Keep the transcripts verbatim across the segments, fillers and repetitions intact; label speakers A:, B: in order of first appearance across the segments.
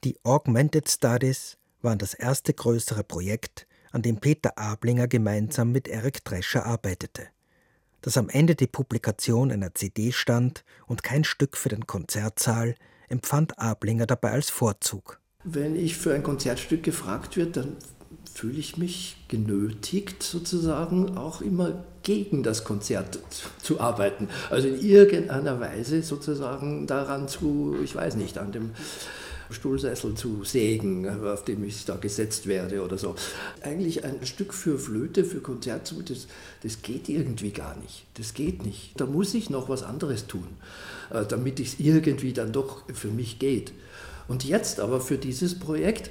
A: Die Augmented Studies waren das erste größere Projekt, an dem Peter Ablinger gemeinsam mit Eric Drescher arbeitete. Dass am Ende die Publikation einer C D stand und kein Stück für den Konzertsaal, empfand Ablinger dabei als Vorzug.
B: Wenn ich für ein Konzertstück gefragt werde, dann fühle ich mich genötigt, sozusagen auch immer gegen das Konzert zu arbeiten. Also in irgendeiner Weise sozusagen daran zu, ich weiß nicht, an dem Stuhlsessel zu sägen, auf dem ich da gesetzt werde oder so. Eigentlich ein Stück für Flöte, für Konzert, das, das geht irgendwie gar nicht. Das geht nicht. Da muss ich noch was anderes tun, damit es irgendwie dann doch für mich geht. Und jetzt aber für dieses Projekt,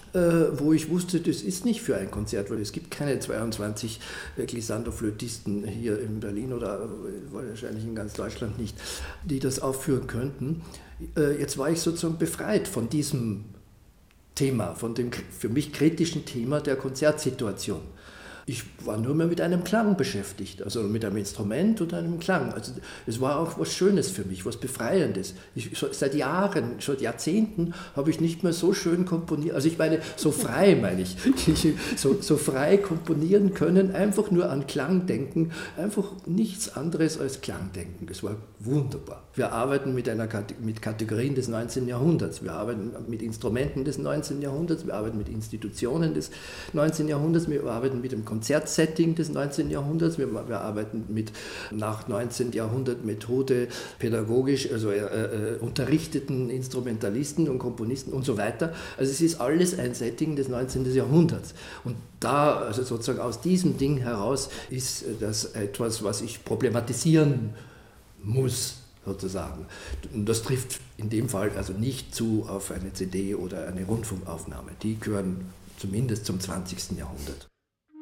B: wo ich wusste, das ist nicht für ein Konzert, weil es gibt keine zweiundzwanzig Glissando-Flötisten hier in Berlin oder wahrscheinlich in ganz Deutschland nicht, die das aufführen könnten. Jetzt war ich sozusagen befreit von diesem Thema, von dem für mich kritischen Thema der Konzertsituation. Ich war nur mehr mit einem Klang beschäftigt, also mit einem Instrument und einem Klang. Also es war auch was Schönes für mich, was Befreiendes. Ich, seit Jahren, schon Jahrzehnten habe ich nicht mehr so schön komponiert, also ich meine, so frei meine ich, so, so frei komponieren können, einfach nur an Klang denken, einfach nichts anderes als Klang denken. Das war wunderbar. Wir arbeiten mit, einer, mit Kategorien des neunzehnten Jahrhunderts, wir arbeiten mit Instrumenten des neunzehnten Jahrhunderts, wir arbeiten mit Institutionen des neunzehnten Jahrhunderts, wir arbeiten mit dem Konzertsetting des neunzehnten Jahrhunderts. Wir, wir arbeiten mit nach neunzehnten Jahrhundert Methode pädagogisch, also äh, äh, unterrichteten Instrumentalisten und Komponisten und so weiter. Also es ist alles ein Setting des neunzehnten Jahrhunderts. Und da, also sozusagen aus diesem Ding heraus, ist das etwas, was ich problematisieren muss, sozusagen. Und das trifft in dem Fall also nicht zu auf eine C D oder eine Rundfunkaufnahme. Die gehören zumindest zum zwanzigsten Jahrhundert.